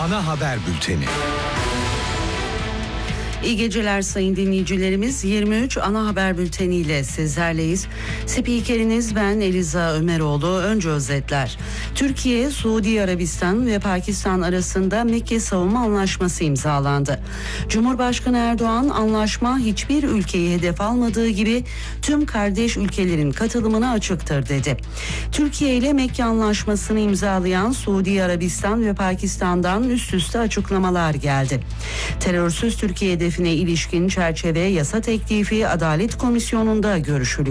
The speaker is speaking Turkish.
ana haber bülteni. İyi geceler sayın dinleyicilerimiz. 23 ana haber bülteniyle sizlerleyiz. Spikeriniz ben Eliza Ömeroğlu. Önce özetler. Türkiye, Suudi Arabistan ve Pakistan arasında Mekke Savunma Anlaşması imzalandı. Cumhurbaşkanı Erdoğan, anlaşma hiçbir ülkeyi hedef almadığı gibi tüm kardeş ülkelerin katılımına açıktır dedi. Türkiye ile Mekke Anlaşması'nı imzalayan Suudi Arabistan ve Pakistan'dan üst üste açıklamalar geldi. Terörsüz Türkiye hedefine ilişkin çerçeve yasa teklifi Adalet Komisyonu'nda görüşülüyor.